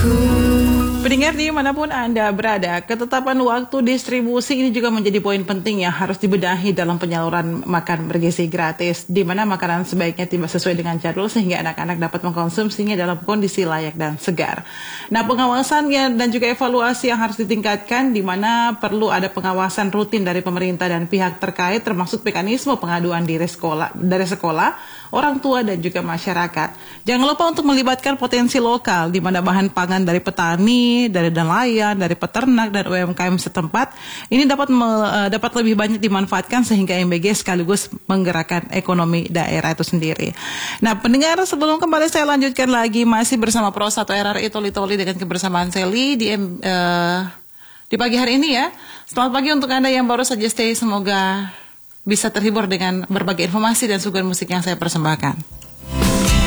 Pendengar dimanapun Anda berada, ketetapan waktu distribusi ini juga menjadi poin penting yang harus dibenahi dalam penyaluran makan bergizi gratis, di mana makanan sebaiknya tidak sesuai dengan jadwal sehingga anak-anak dapat mengkonsumsinya dalam kondisi layak dan segar. Nah, pengawasannya dan juga evaluasi yang harus ditingkatkan, di mana perlu ada pengawasan rutin dari pemerintah dan pihak terkait, termasuk mekanisme pengaduan dari sekolah, orang tua dan juga masyarakat. Jangan lupa untuk melibatkan potensi lokal, di mana bahan pangan dari petani, dari nelayan, dari peternak dan UMKM setempat ini dapat lebih banyak dimanfaatkan sehingga MBG sekaligus menggerakkan ekonomi daerah itu sendiri. Nah, pendengar, sebelum kembali saya lanjutkan lagi masih bersama Pro 1 RRI Toli-Toli dengan kebersamaan Sally di pagi hari ini ya. Selamat pagi untuk Anda yang baru saja stay, semoga bisa terhibur dengan berbagai informasi dan suguhan musik yang saya persembahkan.